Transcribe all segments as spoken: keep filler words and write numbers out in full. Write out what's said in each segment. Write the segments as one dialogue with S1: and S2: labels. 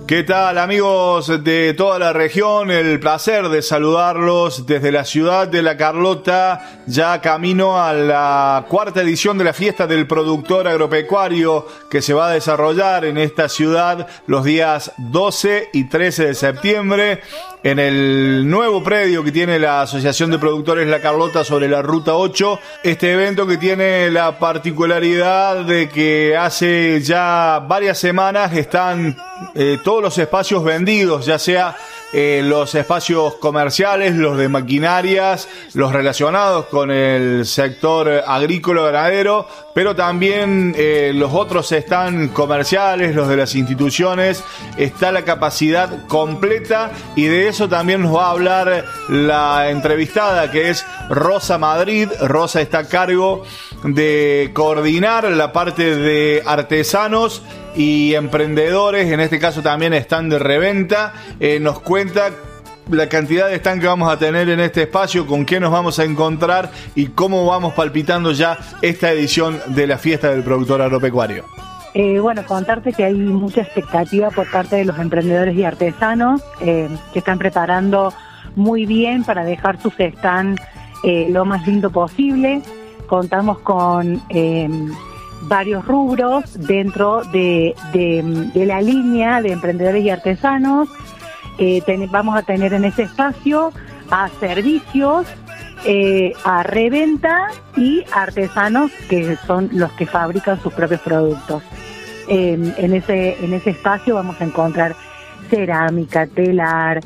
S1: ¿Qué tal, amigos de toda la región? El placer de saludarlos desde la ciudad de La Carlota, ya camino a la cuarta edición de la fiesta del productor agropecuario que se va a desarrollar en esta ciudad los días doce y trece de septiembre en el nuevo predio que tiene la Asociación de Productores La Carlota sobre la Ruta ocho. Este evento que tiene la particularidad de que hace ya varias semanas están eh, todos los espacios vendidos, ya sea eh, los espacios comerciales, los de maquinarias, los relacionados con el sector agrícola ganadero, pero también eh, los otros están comerciales, los de las instituciones. Está la capacidad completa y de eso también nos va a hablar la entrevistada, que es Rosa Madrid. Rosa está a cargo de coordinar la parte de artesanos y emprendedores, en este caso también están de reventa. Eh, nos cuenta la cantidad de stand que vamos a tener en este espacio, con qué nos vamos a encontrar y cómo vamos palpitando ya esta edición de la fiesta del productor agropecuario.
S2: Eh, bueno, contarte que hay mucha expectativa por parte de los emprendedores y artesanos eh, que están preparando muy bien para dejar sus stand eh, lo más lindo posible. Contamos con eh, varios rubros dentro de, de, de la línea de emprendedores y artesanos. Eh, ten, vamos a tener en ese espacio a servicios, eh, a reventa y artesanos que son los que fabrican sus propios productos. Eh, en ese en ese espacio vamos a encontrar cerámica, telar,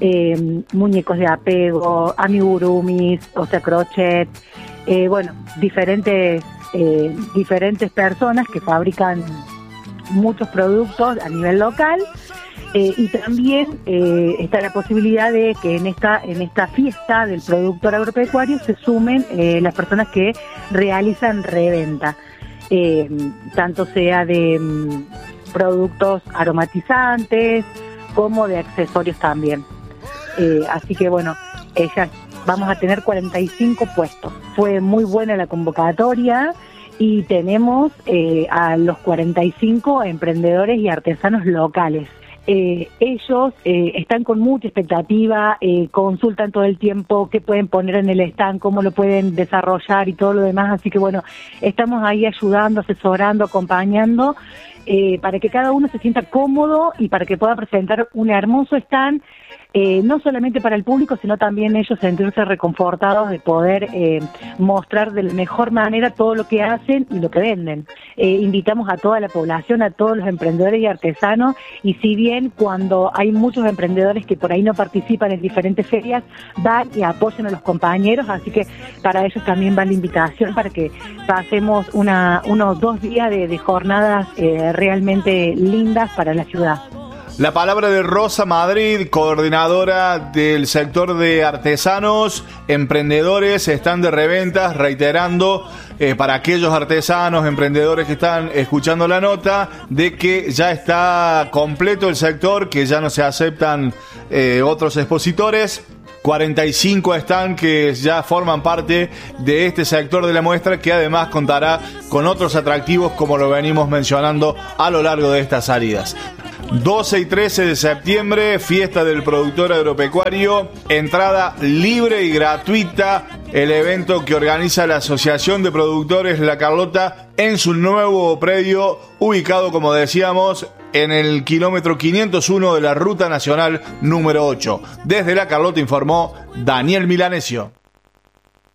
S2: eh, muñecos de apego, amigurumis, o sea, crochet, eh, bueno, diferentes eh, diferentes personas que fabrican muchos productos a nivel local. Eh, y también eh, está la posibilidad de que en esta en esta fiesta del productor agropecuario se sumen eh, las personas que realizan reventa, eh, tanto sea de um, productos aromatizantes como de accesorios también. Eh, así que bueno, ellas vamos a tener cuarenta y cinco puestos. Fue muy buena la convocatoria y tenemos eh, a los cuarenta y cinco emprendedores y artesanos locales. Eh, ellos eh, están con mucha expectativa, eh, consultan todo el tiempo qué pueden poner en el stand, cómo lo pueden desarrollar y todo lo demás, así que bueno, estamos ahí ayudando, asesorando, acompañando eh, para que cada uno se sienta cómodo y para que pueda presentar un hermoso stand, eh, no solamente para el público, sino también ellos sentirse reconfortados de poder eh, mostrar de la mejor manera todo lo que hacen y lo que venden. Eh, invitamos a toda la población, a todos los emprendedores y artesanos, y si bien cuando hay muchos emprendedores que por ahí no participan en diferentes ferias, van y apoyan a los compañeros, así que para ellos también va la invitación para que pasemos una, unos dos días de, de jornadas eh, realmente lindas para la ciudad.
S1: La palabra de Rosa Madrid, coordinadora del sector de artesanos, emprendedores, están de reventas, reiterando eh, para aquellos artesanos, emprendedores que están escuchando la nota, de que ya está completo el sector, que ya no se aceptan eh, otros expositores. cuarenta y cinco están que ya forman parte de este sector de la muestra, que además contará con otros atractivos como lo venimos mencionando a lo largo de estas salidas. doce y trece de septiembre, fiesta del productor agropecuario, entrada libre y gratuita, el evento que organiza la Asociación de Productores La Carlota en su nuevo predio, ubicado, como decíamos, en el kilómetro quinientos uno de la Ruta Nacional número ocho. Desde La Carlota informó Daniel Milanesio.